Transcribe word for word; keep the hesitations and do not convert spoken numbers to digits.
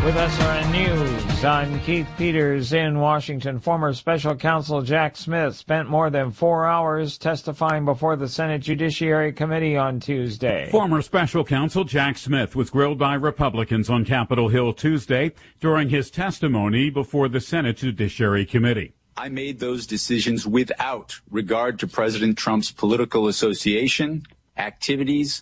With S R N News, I'm Keith Peters in Washington. Former Special Counsel Jack Smith spent more than four hours testifying before the Senate Judiciary Committee on Tuesday. Former Special Counsel Jack Smith was grilled by Republicans on Capitol Hill Tuesday during his testimony before the Senate Judiciary Committee. I made those decisions without regard to President Trump's political association, activities,